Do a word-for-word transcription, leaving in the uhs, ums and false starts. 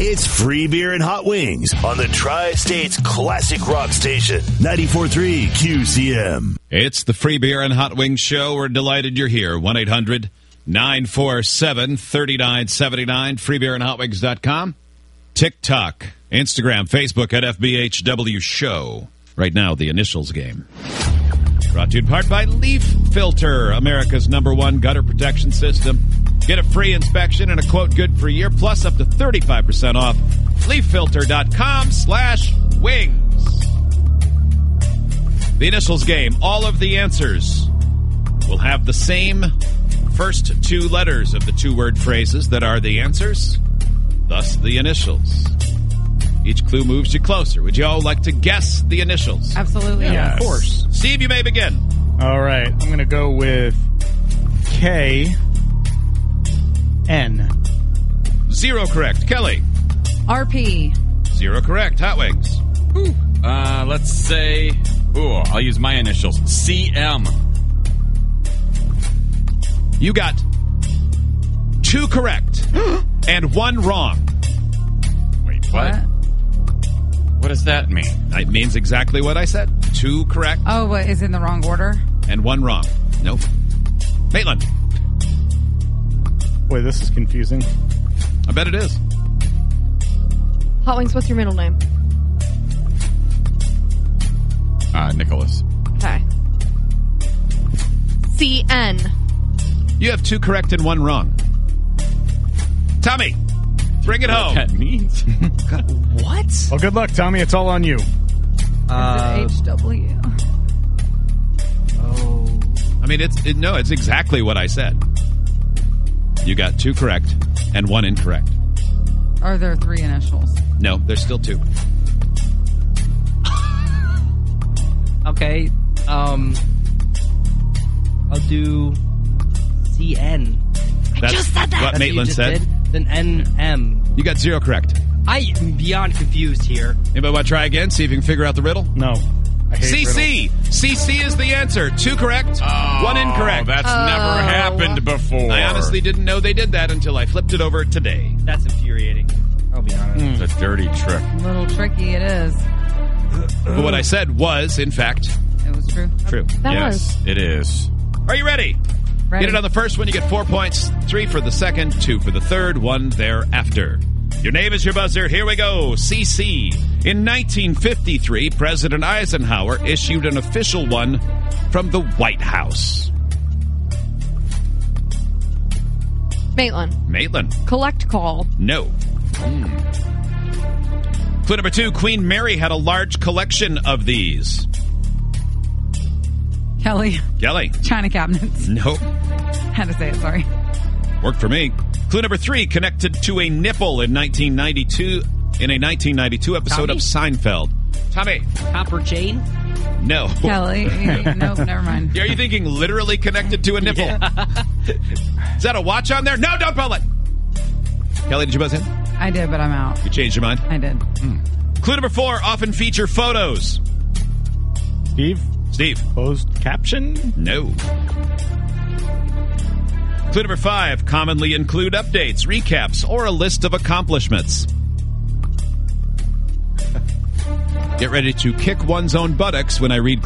It's free beer and hot wings on the Tri-State's classic rock station, ninety-four point three Q C M. It's the Free Beer and Hot Wings Show. We're delighted you're here. one eight hundred nine four seven three nine seven nine, free beer and hot wings dot com. TikTok, Instagram, Facebook at F B H W Show. Right now, the initials game. Brought to you in part by Leaf Filter, America's number one gutter protection system. Get a free inspection and a quote good for a year, plus up to thirty-five percent off. leaffilter.com slash wings. The initials game, all of the answers will have the same first two letters of the two-word phrases that are the answers, thus the initials. Each clue moves you closer. Would you all like to guess the initials? Absolutely. Yeah, Yes. of course. Steve, you may begin. All right. I'm going to go with K N. Zero correct. Kelly. R P. Zero correct. Hot Wings. Uh, let's say, ooh, I'll use my initials. C M. You got two correct and one wrong. Wait, what? What? What does that mean? It means exactly what I said. Two correct Oh, but is it in the wrong order? and one wrong. Nope. Maitland. Boy, this is confusing. I bet it is. Hot Wings, what's your middle name? Uh, Nicholas. Okay. C N. You have two correct and one wrong. Tommy, bring it What home. that means? What? Well, good luck, Tommy. It's all on you. Uh, is it H W? oh. I mean, it's it, no, it's exactly what I said. You got two correct and one incorrect. Are there three initials? No, there's still two. Okay. Um. I'll do C N. That's just said that. what That's what you Maitland just said. did? Then N M. You got zero correct. I am beyond confused here. Anybody want to try again? See if you can figure out the riddle? No. I hate C C. riddles. C C is the answer. Two correct, Oh, one incorrect. That's Oh. never happened before. I honestly didn't know they did that until I flipped it over today. That's infuriating. I'll be honest. It's a dirty trick. A little tricky it is. But what I said was, in fact, It was true. true. That yes, was. it is. Are you ready? Ready. Get it on the first one, you get four points. Three for the second, two for the third, one thereafter. Your name is your buzzer. Here we go. C C. In nineteen fifty-three, President Eisenhower issued an official one from the White House. Maitland. Maitland. Collect call. No. Hmm. Clue number two. Queen Mary had a large collection of these. Kelly. Kelly. China cabinets. Nope. Had to say it, sorry. Worked for me. Clue number three, connected to a nipple in nineteen ninety-two in a nineteen ninety-two episode Tommy? of Seinfeld. Tommy. Copper chain? No. Kelly. Nope, never mind. Are you thinking literally connected to a nipple? Is that a watch on there? No, don't pull it. Kelly, did you buzz in? I did, but I'm out. You changed your mind? I did. Clue number four, often feature photos. Steve, Steve. closed caption? No. Clue number five, commonly include updates, recaps, or a list of accomplishments. Get ready to kick one's own buttocks when I read